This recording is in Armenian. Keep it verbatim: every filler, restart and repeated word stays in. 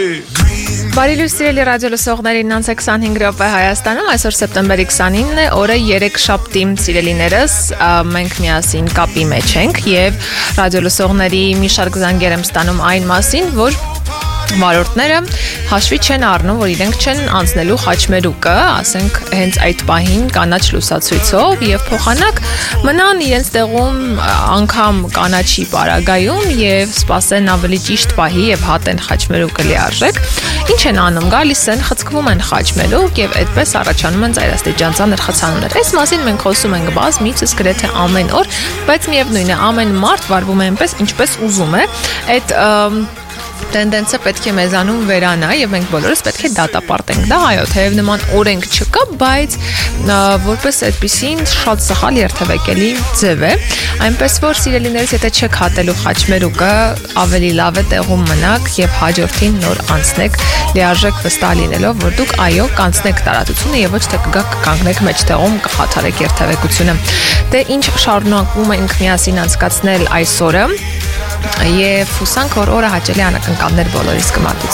Բարի լույս սիրելի ռադիոլսողների, իննանց է քսանհինգ րոպե Հայաստանում, այսօր սեպտեմբերի քսանինն է, օրը երեքշաբթի, սիրելիներս, մենք միասին կապի մեջ ենք եւ ռադիոլսողների մի շարք զանգեր եմ ստանում այն մասին, որ վարորդները հաշվի չեն առնում, որ իրենք չեն անցնելու խաչմերուկը, ասենք հենց այդ պահին կանաչ լուսացույցով եւ փոխանակ մնան իրենց տեղում անգամ կանաչի պարագայում եւ սպասեն ավելի ճիշտ պահի եւ հատեն խաչմերուկը լիարժեք։ Ինչ են անում, գալիս են, խցկվում են խաչմերուկ եւ այդպես առաջանում են ծայրաստիճան ծանր խցանումներ։ Այս մասին մենք խոսում ենք բազմիցս գրեթե ամեն օր, բայց միևնույն է, ամեն մարդ վարվում է այնպես, ինչպես ուզում է։ Այդ տենդենսը պետք է մեզանում վերանա եւ մենք բոլորս պետք է դատապարտենք դա, այո, թեև նման օրենք չկա, բայց որպես այդպեսին շատ սխալ երթևեկելի ձև է, այնպես որ սիրելիներս, եթե չեք հատելու խաչմերուկը, ավելի լավ է տեղում մնաք եւ հաջորդին նոր անցնեք, լիարժեք վստահ լինելով, որ դուք այո կանցնեք տարածությունը եւ ոչ թե կգաք կանգնեք մեջտեղում կխաթարեք երթևեկությունը։ Դե ինչ շարունակում ենք միասին անցկացնել այս օրը եւ հուսանք որ օրը հաճելի անակնկալներ բոլորիս կմատուցի։